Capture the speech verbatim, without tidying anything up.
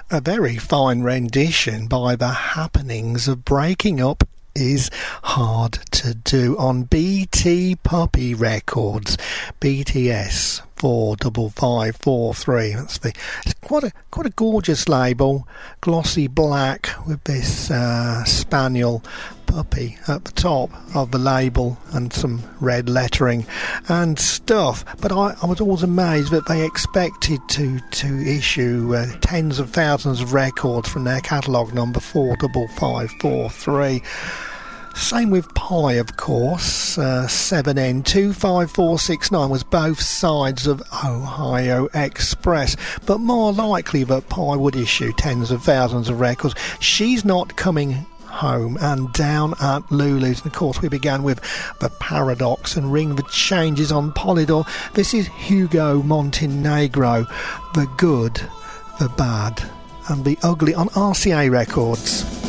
A very fine rendition by The Happenings of Breaking Up Is Hard to Do on B T Puppy Records, B T S four five five four three. That's the it's quite a quite a gorgeous label, glossy black with this uh, spaniel puppy at the top of the label and some red lettering and stuff. But I, I was always amazed that they expected to to issue uh, tens of thousands of records from their catalogue number four five five four three. Same with Pi, of course. uh, seven N two five four six nine was both sides of Ohio Express, but more likely that Pi would issue tens of thousands of records. She's Not Coming Home and Down at Lulu's. And of course we began with The Paradox and Ring the Changes on Polydor. This is Hugo Montenegro, The Good, The Bad and The Ugly on R C A Records.